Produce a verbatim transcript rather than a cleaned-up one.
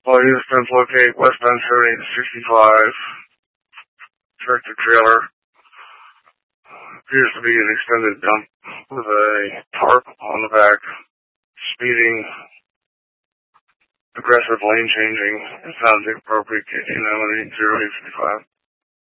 While Houston, locate westbound turning sixty-five. Tractor trailer. Appears to be an extended dump with a tarp on the back. Speeding. Aggressive lane changing. It sounds inappropriate. You know, zero eight fifty-five.